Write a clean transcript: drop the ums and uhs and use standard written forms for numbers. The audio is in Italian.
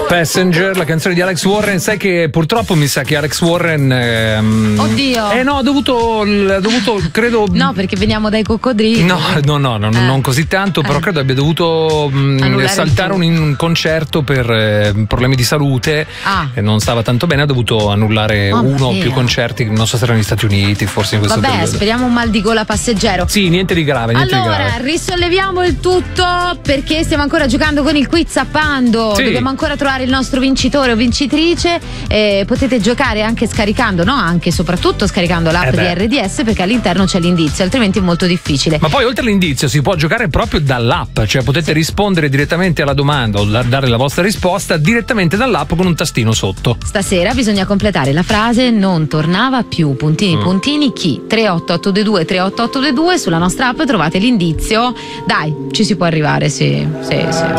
Passenger, la canzone di Alex Warren. Sai che purtroppo mi sa che Alex Warren oddio. No, ha dovuto credo. No, perché veniamo dai coccodrilli. No, non così tanto, però credo abbia dovuto saltare un concerto per problemi di salute. E non stava tanto bene, ha dovuto annullare uno o più concerti, non so se erano negli Stati Uniti, forse in questo periodo. Speriamo un mal di gola passeggero. Sì, niente di grave. Allora, risolleviamo il tutto perché stiamo ancora giocando con il quiz Zappando. Sì. Dobbiamo ancora trovare il nostro vincitore o vincitrice. Potete giocare anche scaricando, soprattutto scaricando l'app di RDS, perché all'interno c'è l'indizio, altrimenti è molto difficile. Ma poi oltre all'indizio si può giocare proprio dall'app, cioè potete rispondere direttamente alla domanda o dare la vostra risposta direttamente dall'app con un tastino sotto. Stasera bisogna completare la frase "non tornava più puntini chi". 3882 sulla nostra app trovate l'indizio. Dai, ci si può arrivare, sì.